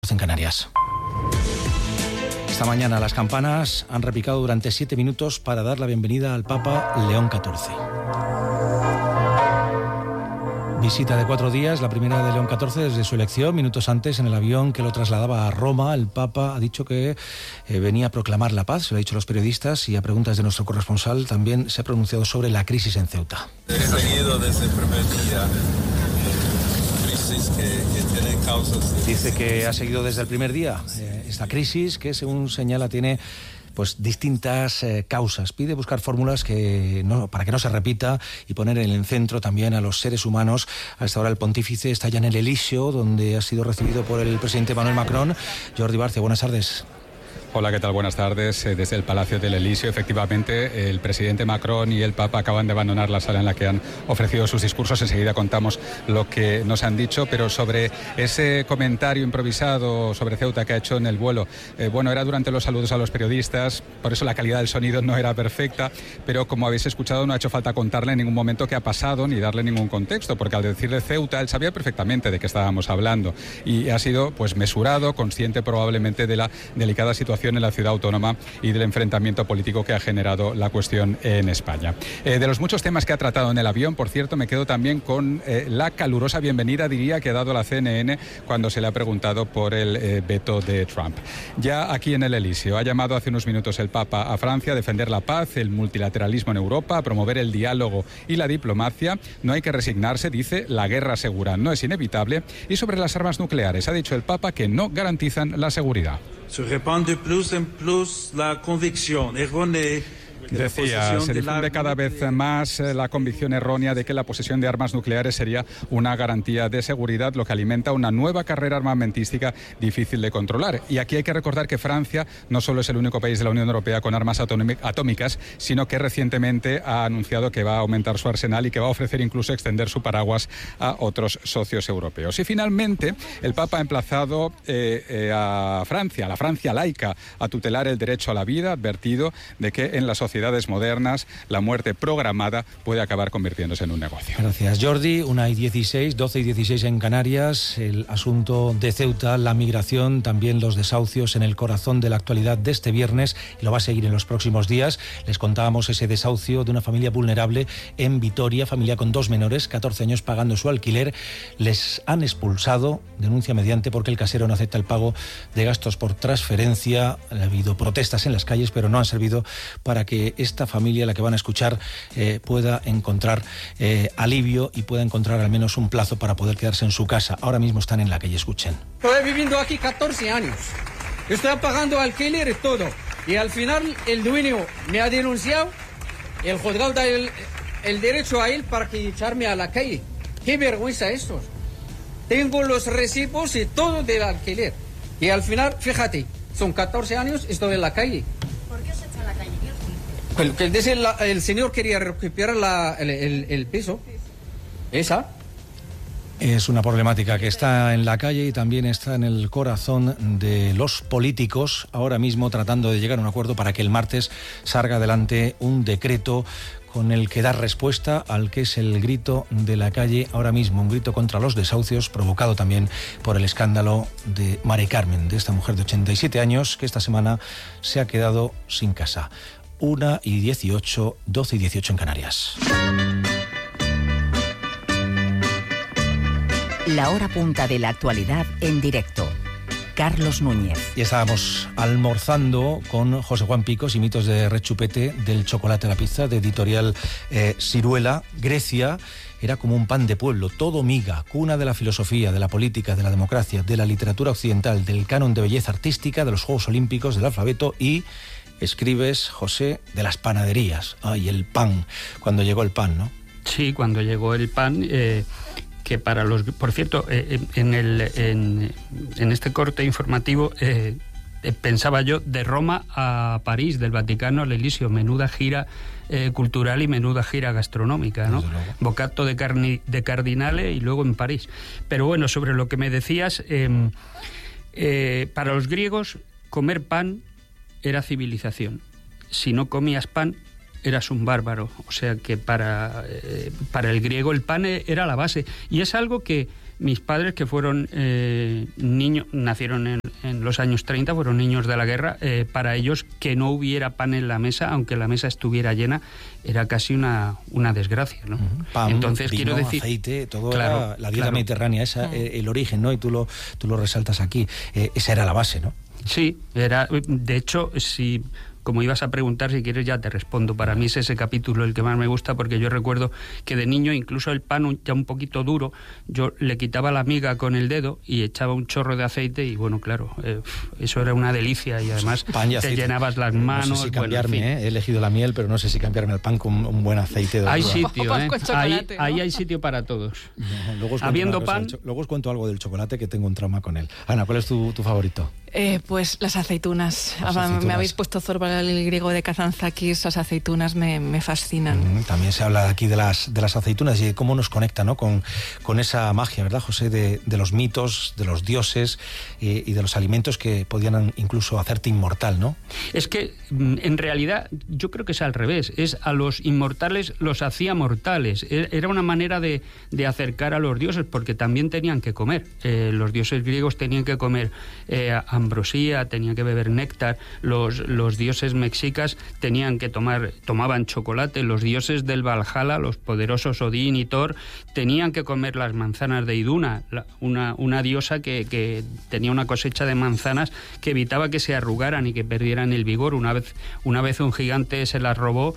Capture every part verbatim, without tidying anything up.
En Canarias. Esta mañana las campanas han repicado durante siete minutos para dar la bienvenida al Papa León catorce. Visita de cuatro días, la primera de León catorce desde su elección. Minutos antes, en el avión que lo trasladaba a Roma, el Papa ha dicho que eh, venía a proclamar la paz, se lo ha dicho a los periodistas, y a preguntas de nuestro corresponsal también se ha pronunciado sobre la crisis en Ceuta. He seguido desde el primer día. Que, que tiene causas. Dice que ha seguido desde el primer día eh, esta crisis que, según señala, tiene pues distintas eh, causas. Pide buscar fórmulas que no, para que no se repita y poner en el centro también a los seres humanos. A esta hora el pontífice está ya en el Elíseo, donde ha sido recibido por el presidente Emmanuel Macron. Jordi Barce, buenas tardes. Hola, ¿qué tal? Buenas tardes. Desde el Palacio del Elíseo, efectivamente, el presidente Macron y el Papa acaban de abandonar la sala en la que han ofrecido sus discursos. Enseguida contamos lo que nos han dicho, pero sobre ese comentario improvisado sobre Ceuta que ha hecho en el vuelo, eh, bueno, era durante los saludos a los periodistas, por eso la calidad del sonido no era perfecta, pero como habéis escuchado, no ha hecho falta contarle en ningún momento qué ha pasado ni darle ningún contexto, porque al decirle Ceuta, él sabía perfectamente de qué estábamos hablando y ha sido pues mesurado, consciente probablemente de la delicada situación en la ciudad autónoma y del enfrentamiento político que ha generado la cuestión en España. Eh, de los muchos temas que ha tratado en el avión, por cierto, me quedo también con eh, la calurosa bienvenida, diría, que ha dado la C N N cuando se le ha preguntado por el eh, veto de Trump. Ya aquí en el Elíseo ha llamado hace unos minutos el Papa a Francia a defender la paz, el multilateralismo en Europa, a promover el diálogo y la diplomacia. No hay que resignarse, dice, la guerra segura no es inevitable. Y sobre las armas nucleares ha dicho el Papa que no garantizan la seguridad. Se répand de plus en plus la convicción errónea. Decía, se difunde cada vez más la convicción errónea de que la posesión de armas nucleares sería una garantía de seguridad, lo que alimenta una nueva carrera armamentística difícil de controlar. Y aquí hay que recordar que Francia no solo es el único país de la Unión Europea con armas atómicas, sino que recientemente ha anunciado que va a aumentar su arsenal y que va a ofrecer incluso extender su paraguas a otros socios europeos. Y finalmente, el Papa ha emplazado eh, eh, a Francia, a la Francia laica, a tutelar el derecho a la vida, advertido de que en la sociedad modernas, la muerte programada puede acabar convirtiéndose en un negocio. Gracias, Jordi. una y dieciséis, doce y dieciséis en Canarias. El asunto de Ceuta, la migración, también los desahucios en el corazón de la actualidad de este viernes, y lo va a seguir en los próximos días. Les contábamos ese desahucio de una familia vulnerable en Vitoria, familia con dos menores, catorce años pagando su alquiler. Les han expulsado, denuncia mediante, porque el casero no acepta el pago de gastos por transferencia. Ha habido protestas en las calles, pero no han servido para que esta familia, la que van a escuchar, eh, pueda encontrar eh, alivio y pueda encontrar al menos un plazo para poder quedarse en su casa. Ahora mismo están en la calle, escuchen. Estoy viviendo aquí catorce años. Estoy pagando alquiler y todo. Y al final el dueño me ha denunciado. El juzgado da el, el derecho a él para que echarme a la calle. ¡Qué vergüenza esto! Tengo los recibos y todo del alquiler. Y al final, fíjate, son catorce años, estoy en la calle. ¿Por qué se echa a la calle? El, el, el, el señor quería recuperar la, el, el, el piso. Esa. Es una problemática que está en la calle y también está en el corazón de los políticos, ahora mismo tratando de llegar a un acuerdo para que el martes salga adelante un decreto con el que dar respuesta al que es el grito de la calle ahora mismo, un grito contra los desahucios provocado también por el escándalo de Mari Carmen, de esta mujer de ochenta y siete años que esta semana se ha quedado sin casa. una y dieciocho, doce y dieciocho en Canarias. La hora punta de la actualidad en directo. Carlos Núñez. Y estábamos almorzando con José Juan Picos y mitos de rechupete del chocolate a la pizza de editorial eh, Siruela. Grecia era como un pan de pueblo, todo miga, cuna de la filosofía, de la política, de la democracia, de la literatura occidental, del canon de belleza artística, de los Juegos Olímpicos, del alfabeto y... escribes, José, de las panaderías. Ay, el pan, cuando llegó el pan, ¿no? Sí, cuando llegó el pan, eh, que para los... Por cierto, eh, en, el, en, en este corte informativo eh, eh, pensaba yo, de Roma a París, del Vaticano al Elíseo, menuda gira eh, cultural y menuda gira gastronómica, ¿no? Bocato de, carni, de Cardinale y luego en París. Pero bueno, sobre lo que me decías, eh, eh, para los griegos, comer pan era civilización. Si no comías pan, eras un bárbaro. O sea que para, eh, para el griego el pan era la base. Y es algo que mis padres, que fueron eh, niños, nacieron en, en los años treinta, fueron niños de la guerra, eh, para ellos que no hubiera pan en la mesa, aunque la mesa estuviera llena, era casi una, una desgracia, ¿no? Uh-huh. Pan, Entonces, vino, quiero decir, aceite, todo claro, era la dieta claro. mediterránea, esa, uh-huh. eh, el origen, ¿no? Y tú lo, tú lo resaltas aquí. Eh, esa era la base, ¿no? Sí, era, de hecho, si... Como ibas a preguntar, si quieres ya te respondo. Para mí es ese capítulo el que más me gusta, porque yo recuerdo que de niño, incluso el pan ya un poquito duro, yo le quitaba la miga con el dedo y echaba un chorro de aceite y bueno, claro, eh, eso era una delicia y además pan y te aceite. llenabas las manos. No sé si cambiarme, bueno, en fin. ¿eh? He elegido la miel, pero no sé si cambiarme el pan con un buen aceite de Hay oliva. sitio, ¿eh? Ahí, ¿no? Ahí hay sitio para todos. No, luego os Habiendo pan... Cho- luego os cuento algo del chocolate, que tengo un trauma con él. Ana, ¿cuál es tu, tu favorito? Eh, pues las aceitunas. Las Ah, aceitunas. Me habéis puesto zorba el griego de Kazantzakis, las aceitunas me, me fascinan. Mm, también se habla aquí de las, de las aceitunas y de cómo nos conecta, ¿no? con, con esa magia, ¿verdad, José? De, de los mitos, de los dioses eh, y de los alimentos que podían incluso hacerte inmortal, ¿no? Es que en realidad yo creo que es al revés, es a los inmortales los hacía mortales, era una manera de, de acercar a los dioses, porque también tenían que comer, eh, los dioses griegos tenían que comer eh, ambrosía, tenían que beber néctar, los, los dioses mexicas tenían que tomar, tomaban chocolate, los dioses del Valhalla, los poderosos Odín y Thor, tenían que comer las manzanas de Iduna, la, una, una diosa que, que tenía una cosecha de manzanas que evitaba que se arrugaran y que perdieran el vigor. Una vez, una vez un gigante se las robó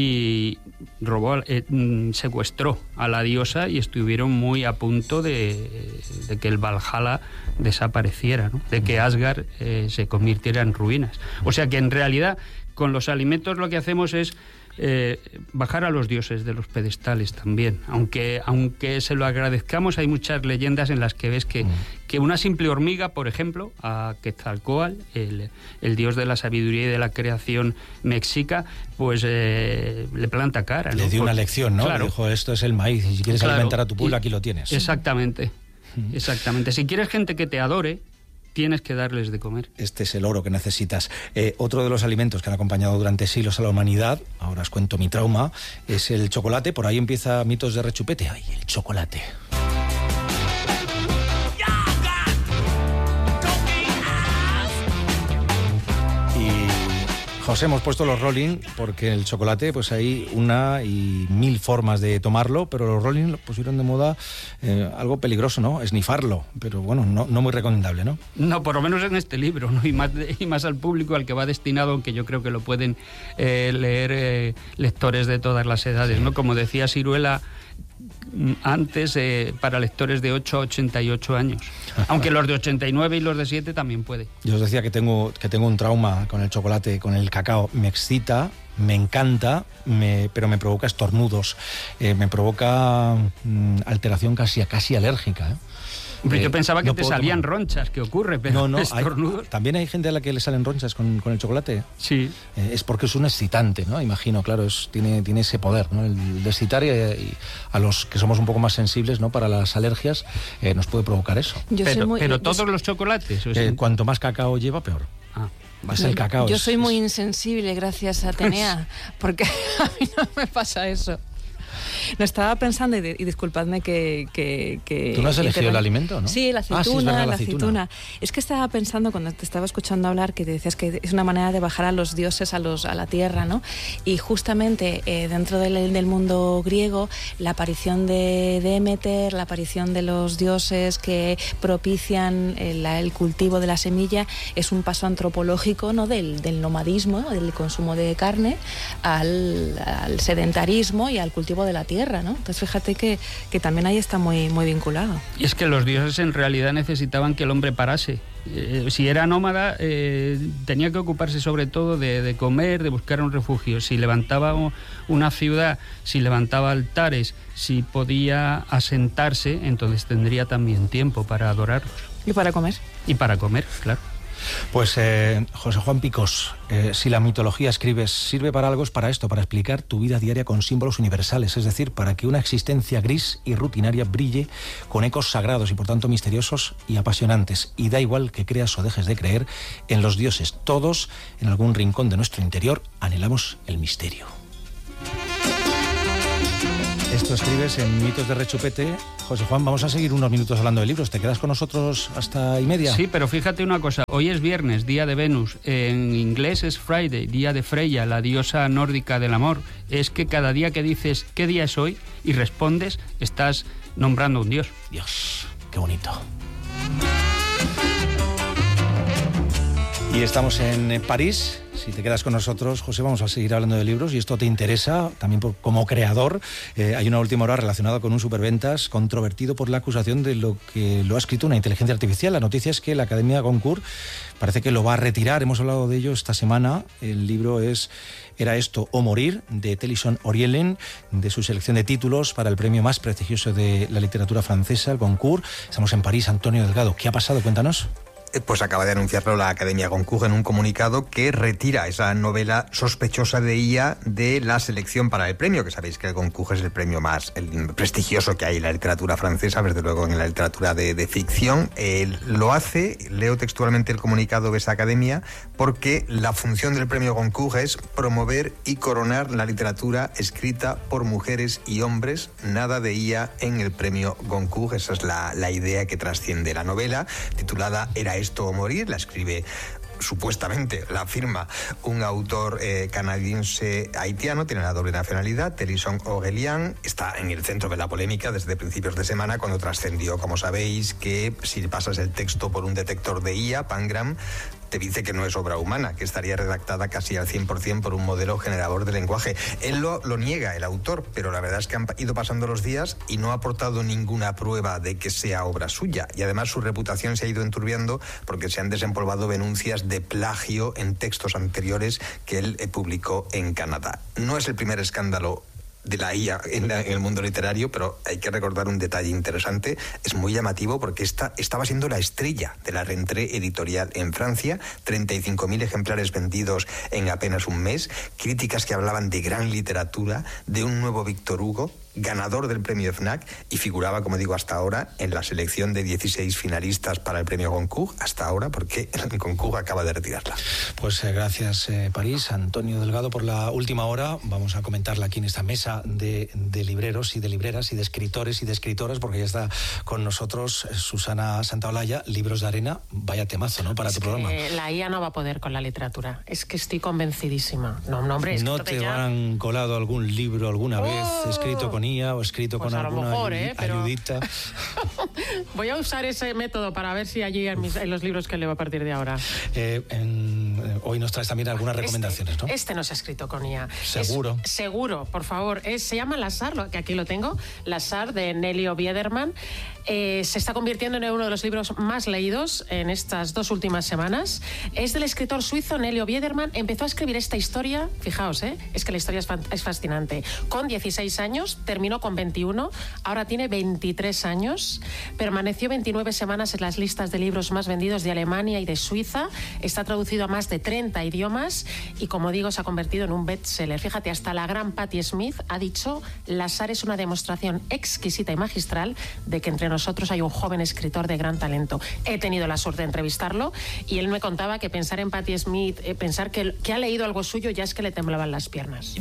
y robó, eh, secuestró a la diosa y estuvieron muy a punto de, de que el Valhalla desapareciera, ¿no? De que Asgard eh, se convirtiera en ruinas. O sea que en realidad con los alimentos lo que hacemos es Eh, bajar a los dioses de los pedestales también, aunque aunque se lo agradezcamos, hay muchas leyendas en las que ves que, mm. que una simple hormiga, por ejemplo, a Quetzalcóatl, el, el dios de la sabiduría y de la creación mexica, pues eh, le planta cara, ¿no? Le dio Porque, una lección, ¿no? Claro, Le dijo, esto es el maíz, y si quieres claro, alimentar a tu pueblo, y, aquí lo tienes. Exactamente, mm. exactamente. Si quieres gente que te adore, tienes que darles de comer. Este es el oro que necesitas. Eh, otro de los alimentos que han acompañado durante siglos a la humanidad, ahora os cuento mi trauma, es el chocolate. Por ahí empieza mitos de rechupete. ¡Ay, el chocolate! José, hemos puesto los Rolling porque el chocolate, pues hay una y mil formas de tomarlo, pero los Rolling lo pusieron de moda eh, algo peligroso, ¿no? Esnifarlo, pero bueno, no, no muy recomendable, ¿no? No, por lo menos en este libro, ¿no? Y más, y más al público al que va destinado, aunque yo creo que lo pueden eh, leer eh, lectores de todas las edades, ¿no? Como decía Siruela antes, eh, para lectores de ocho a ochenta y ocho años. Aunque los de ochenta y nueve y los de siete también puede. Yo os decía que tengo, que tengo un trauma con el chocolate, con el cacao. Me excita, me encanta, me, pero me provoca estornudos. Eh, me provoca mm, alteración casi, casi alérgica, ¿eh? Hombre, yo pensaba que no te puedo salían tomar. ronchas, que ocurre, pero no, no, estornudos. Hay, también hay gente a la que le salen ronchas con, con el chocolate. Sí. Eh, es porque es un excitante, ¿no? Imagino, claro, es, tiene, tiene ese poder, ¿no? El de excitar y, y a los que somos un poco más sensibles, ¿no? Para las alergias, eh, nos puede provocar eso. Yo pero soy muy, pero yo todos soy... los chocolates. O sea, Eh, cuanto más cacao lleva, peor. Ah. Es el cacao. Yo es, soy muy es... insensible, gracias a Atenea, porque a mí no me pasa eso. No, estaba pensando, y, y disculpadme que, que, que... Tú no has elegido que, el alimento, ¿no? Sí, la aceituna, ah, sí, es verdad, la la aceituna. aceituna. Es que estaba pensando, cuando te estaba escuchando hablar, que te decías que es una manera de bajar a los dioses a, los, a la tierra, ¿no? Y justamente eh, dentro del, del mundo griego, la aparición de Demeter, la aparición de los dioses que propician el, el cultivo de la semilla, es un paso antropológico, ¿no? Del, del nomadismo, ¿no? Del consumo de carne, al, al sedentarismo y al cultivo de la tierra, ¿no? Entonces fíjate que, que también ahí está muy, muy vinculado. Y es que los dioses en realidad necesitaban que el hombre parase. Eh, si era nómada, eh, tenía que ocuparse sobre todo de, de comer, de buscar un refugio. Si levantaba una ciudad, si levantaba altares, si podía asentarse, entonces tendría también tiempo para adorarlos. Y para comer. Y para comer, claro. Pues eh, José Juan Picós, eh, si la mitología escribes sirve para algo, es para esto, para explicar tu vida diaria con símbolos universales, es decir, para que una existencia gris y rutinaria brille con ecos sagrados y por tanto misteriosos y apasionantes. Y da igual que creas o dejes de creer en los dioses, todos en algún rincón de nuestro interior anhelamos el misterio. Esto escribes en Mitos de Rechupete. José Juan, vamos a seguir unos minutos hablando de libros. ¿Te quedas con nosotros hasta y media? Sí, pero fíjate una cosa. Hoy es viernes, día de Venus. En inglés es Friday, día de Freya, la diosa nórdica del amor. Es que cada día que dices ¿qué día es hoy? Y respondes, estás nombrando a un dios. Dios, qué bonito. Y estamos en París. Si te quedas con nosotros, José, vamos a seguir hablando de libros y esto te interesa también por, como creador. Eh, hay una última hora relacionada con un superventas controvertido por la acusación de lo que lo ha escrito una inteligencia artificial. La noticia es que la Academia Goncourt parece que lo va a retirar. Hemos hablado de ello esta semana. El libro es Era esto o morir, de Tennyson Orielen, de su selección de títulos para el premio más prestigioso de la literatura francesa, el Goncourt. Estamos en París. Antonio Delgado, ¿qué ha pasado? Cuéntanos. Pues acaba de anunciarlo la Academia Goncourt en un comunicado que retira esa novela sospechosa de I A de la selección para el premio, que sabéis que el Goncourt es el premio más el prestigioso que hay en la literatura francesa, desde luego en la literatura de, de ficción. Eh, lo hace, leo textualmente el comunicado de esa academia, porque la función del premio Goncourt es promover y coronar la literatura escrita por mujeres y hombres, nada de I A en el premio Goncourt. Esa es la, la idea que trasciende la novela, titulada Era esto o morir, la escribe supuestamente, la firma un autor eh, canadiense haitiano, tiene la doble nacionalidad, Tennyson Orielen. Está en el centro de la polémica desde principios de semana, cuando trascendió, como sabéis, que si pasas el texto por un detector de I A, Pangram, te dice que no es obra humana, que estaría redactada casi al cien por ciento por un modelo generador de lenguaje. Él lo, lo niega, el autor, pero la verdad es que han ido pasando los días y no ha aportado ninguna prueba de que sea obra suya. Y además su reputación se ha ido enturbiando porque se han desempolvado denuncias de plagio en textos anteriores que él publicó en Canadá. No es el primer escándalo de la I A en, la, en el mundo literario, pero hay que recordar un detalle interesante. Es muy llamativo porque esta estaba siendo la estrella de la rentrée editorial en Francia, treinta y cinco mil ejemplares vendidos en apenas un mes, críticas que hablaban de gran literatura, de un nuevo Víctor Hugo, ganador del premio FNAC, y figuraba, como digo, hasta ahora en la selección de dieciséis finalistas para el premio Goncourt, hasta ahora, porque el Goncourt acaba de retirarla. Pues eh, gracias, eh, París. Antonio Delgado, por la última hora. Vamos a comentarla aquí en esta mesa de, de libreros y de libreras y de escritores y de escritoras, porque ya está con nosotros Susana Santaolalla, Libros de Arena. Vaya temazo, ¿no?, para es tu que programa. La I A no va a poder con la literatura. Es que estoy convencidísima. No, no, hombre, es ¿No que te ya... han colado algún libro alguna vez Oh. escrito con I A o escrito Pues con a lo alguna mejor, ¿eh? Pero- ayudita? Voy a usar ese método para ver si allí en, mis- en los libros que leo a partir de ahora. Eh, en- eh, hoy nos traes también algunas recomendaciones, ¿no? Este, este no se ha escrito con I A. Seguro. Es- seguro, por favor. Es- se llama Lazar, lo- que aquí lo tengo, Lazar, de Nelio Biederman. Eh, se está convirtiendo en uno de los libros más leídos en estas dos últimas semanas. Es del escritor suizo Nelio Biederman. Empezó a escribir esta historia, fijaos, ¿eh? Es que la historia es, fan- es fascinante. Con dieciséis años, terminó con veintiuno, ahora tiene veintitrés años, permaneció veintinueve semanas en las listas de libros más vendidos de Alemania y de Suiza, está traducido a más de treinta idiomas y, como digo, se ha convertido en un bestseller. Fíjate, hasta la gran Patti Smith ha dicho: Lazar es una demostración exquisita y magistral de que entre nosotros hay un joven escritor de gran talento. He tenido la suerte de entrevistarlo y él me contaba que pensar en Patti Smith, eh, pensar que, que ha leído algo suyo, ya es que le temblaban las piernas.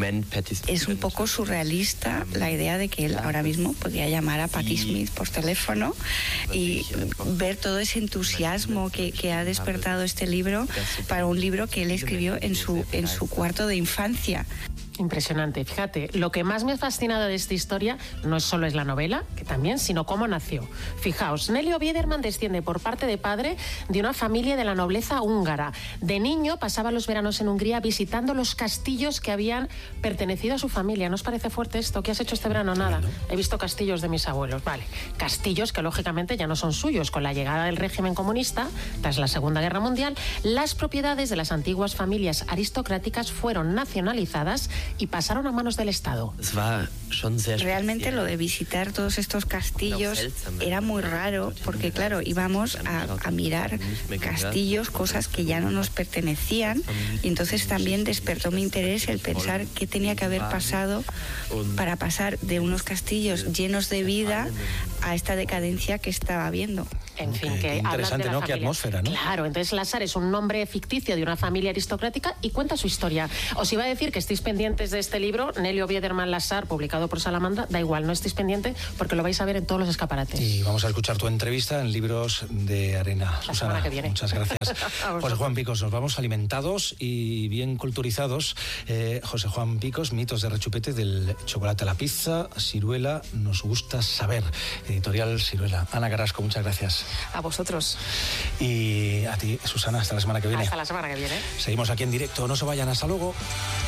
Es un poco surrealista la idea de que él ahora mismo podría llamar a Patti Smith por teléfono y ver todo ese entusiasmo que, que ha despertado este libro para un libro que él escribió en su, en su cuarto de infancia. Impresionante. Fíjate, lo que más me ha fascinado de esta historia no es solo es la novela, que también, sino cómo nació. Fijaos, Nelio Biederman desciende por parte de padre de una familia de la nobleza húngara. De niño pasaba los veranos en Hungría visitando los castillos que habían pertenecido a su familia. ¿No os parece fuerte esto? ¿Qué has hecho este verano? Nada. He visto castillos de mis abuelos. Vale. Castillos que lógicamente ya no son suyos. Con la llegada del régimen comunista, tras la Segunda Guerra Mundial, las propiedades de las antiguas familias aristocráticas fueron nacionalizadas y pasaron a manos del Estado. Realmente lo de visitar todos estos castillos era muy raro porque, claro, íbamos a, a mirar castillos, cosas que ya no nos pertenecían, y entonces también despertó mi interés el pensar qué tenía que haber pasado para pasar de unos castillos llenos de vida a esta decadencia que estaba viendo. En fin, Qué- que qué hablan interesante, de la ¿no? Qué familia. atmósfera, ¿no? Claro, entonces Lasar es un nombre ficticio de una familia aristocrática y cuenta su historia. Os iba a decir que estéis pendientes de este libro, Nelio Biederman Lasar, publicado por Salamandra. Da igual, no estéis pendientes porque lo vais a ver en todos los escaparates. Y vamos a escuchar tu entrevista en Libros de Arena. La Susana, semana que viene. muchas gracias. A vosotros. José Juan Picos, nos vamos alimentados y bien culturizados. Eh, José Juan Picos, mitos de rechupete, del chocolate a la pizza, Siruela, nos gusta saber. Editorial Siruela. Ana Carrasco, muchas gracias. A vosotros. Y a ti, Susana, hasta la semana que viene. Hasta la semana que viene. Seguimos aquí en directo, no se vayan, hasta luego.